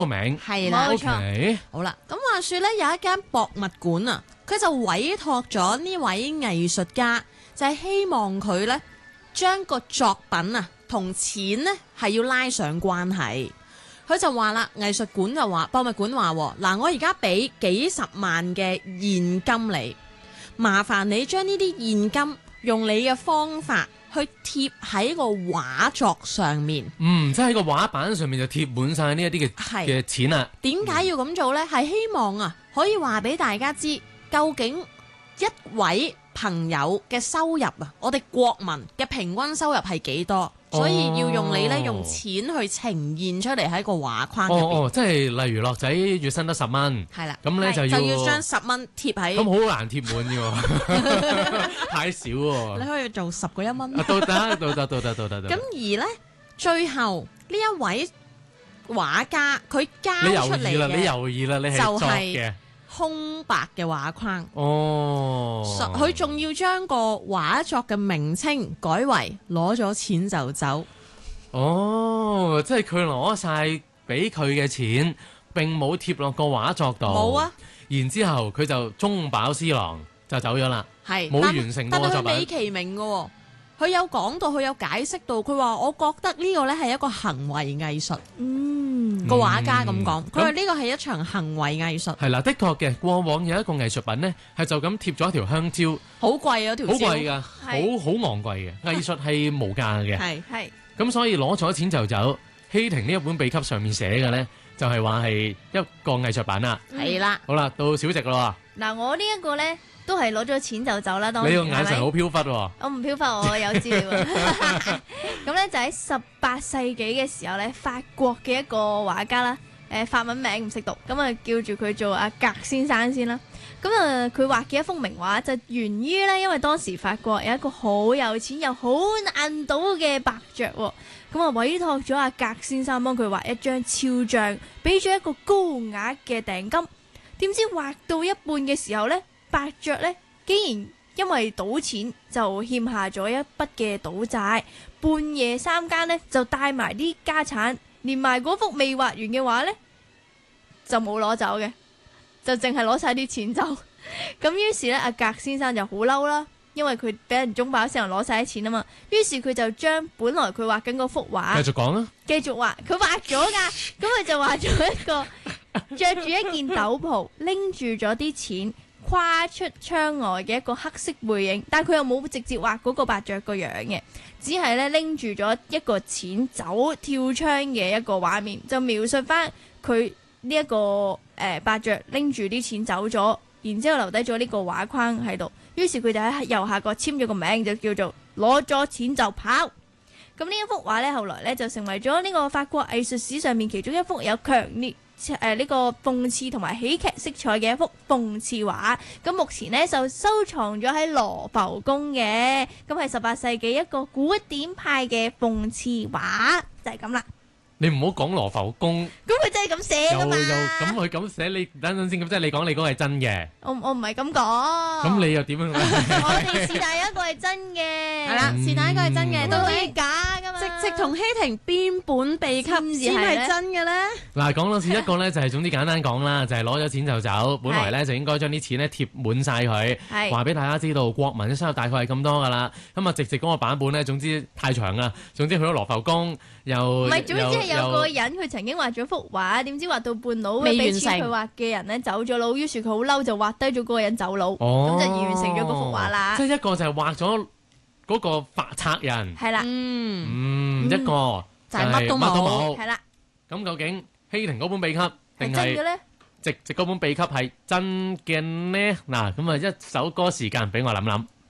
個名。 係啦， 冇錯。 OK， 好啦，咁話說咧，有一間博物館啊，佢就委託咗呢位藝術家，就係希望佢咧將個作品啊同錢呢係要拉上關係。佢就話啦，藝術館就話，博物館話嗱，我而家俾幾十萬嘅現金你，麻煩你將呢啲現金用你嘅方法去貼喺個畫作上面。 即係喺個畫板上面就貼滿晒呢一啲嘅錢啊。 點解要咁做呢？係希望啊，可以話俾大家知，究竟一位朋友嘅收入啊，我哋國民嘅平均收入係幾多？所以要用你咧用錢去呈現出嚟喺個畫框入邊。 即係例如樂仔月薪得10蚊， 係啦， 咁咧就要將10蚊貼喺。 咁好難貼滿嘅喎，太少喎。 你可以做10個1蚊。 都得。 咁而呢，最後呢一位畫家佢交出嚟嘅， 你猶豫啦，你係作嘅。 空白嘅畫框， 佢仲要將個畫作嘅名稱改為攞咗錢就走。 即係佢攞晒俾佢嘅錢，並冇貼落個畫作度。冇啊！然之後佢就中飽私囊就走咗啦。係冇完成嗰個作品。但係佢美其名嘅，佢有講到，佢有解釋到，佢話我覺得呢個呢係一個行為藝術。個畫家咁講，佢話呢個係一場行為藝術。係啦，的確嘅。過往有一個藝術品呢，係就咁貼咗一條香蕉，好貴啊條蕉，好貴㗎，好昂貴嘅。藝術係無價嘅，係。咁所以攞咗錢就走。希婷呢一本秘笈上面寫嘅呢，就係話係一個藝術品啦。係啦，好啦，到小食啦。 嗱，我呢一個呢，都係攞咗錢就走啦。當然， 你個眼神好飄忽喎。 我唔飄忽，我有資料。咁咧就喺18世紀嘅時候咧，法國嘅一個畫家啦，法文名唔識讀，咁啊叫住佢做阿格先生先啦。咁啊佢畫嘅一幅名畫就源於咧，因為當時法國有一個好有錢又好難倒嘅伯爵，咁啊委託咗阿格先生幫佢畫一張肖像，俾咗一個高額嘅訂金。點知畫到一半嘅時候咧，伯爵咧竟然因為賭錢就欠下咗一筆嘅賭債，半夜3更咧就帶埋啲家產，連埋嗰幅未畫完嘅畫咧就冇攞走嘅，就淨係攞晒啲錢走。咁於是咧阿格先生就好嬲啦，因為佢俾人中飽私囊攞晒啲錢啊嘛。於是佢就將本來佢畫緊嗰幅畫繼續講啊， 繼續畫，佢畫咗噶，咁佢就畫咗一個着住一件斗篷，拎住咗啲錢，跨出窗外嘅一個黑色背影，但係佢又冇直接畫嗰個伯爵個樣嘅，只係咧拎住咗一個錢走跳窗嘅一個畫面，就描述翻佢呢一個伯爵拎住啲錢走咗，然之後留低咗呢個畫框喺度。於是佢就喺右下角簽咗個名，就叫做攞咗錢就跑。咁呢一幅畫呢，後來呢就成為咗呢個法國藝術史上面其中一幅有強烈呢個諷刺同埋喜劇色彩嘅一幅諷刺畫。咁目前呢就收藏咗喺羅浮宮嘅，咁係18世紀一個古典派嘅諷刺畫，就係咁啦。 你唔好講羅浮宮， 咁佢真係咁寫噶嘛？ 又咁佢咁寫，你等陣先。咁即係你講你嗰個係真嘅。 我唔係咁講。 咁你又點樣？ 我哋是但一個係真嘅。 係啦，是但一個係真嘅， 都可以假噶嘛。 直同希婷邊本秘笈先係真嘅咧？ 嗱，講多次一個咧，就係總之簡單講啦，就係攞咗錢就走。本來咧就應該將啲錢咧貼滿晒佢，話俾大家知道國民嘅收入大概係咁多噶啦。咁啊，直直嗰個版本咧，總之太長啦。總之去咗羅浮宮又唔係，總之係有個人佢曾經畫咗幅畫，點知畫到半路俾錢佢畫嘅人咧走咗佬，於是佢好嬲就畫低咗嗰個人走佬，咁就完成咗嗰幅畫啦。 即係一個就係畫咗嗰個發賊人， 係啦， 一個就係乜都冇， 係啦。 咁究竟希婷嗰本秘笈定係真嘅咧？ 直嗰本秘笈係真嘅呢？嗱，咁啊一首歌時間俾我諗諗。